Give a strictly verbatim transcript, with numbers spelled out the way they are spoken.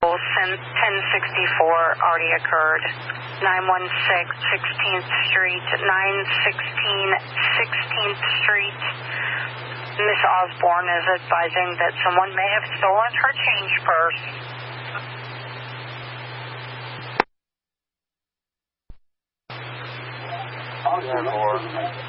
ten sixty-four already occurred. nine one six, sixteenth Street, nine sixteen, sixteenth Street. Miss Osborne is advising that someone may have stolen her change purse. Yeah,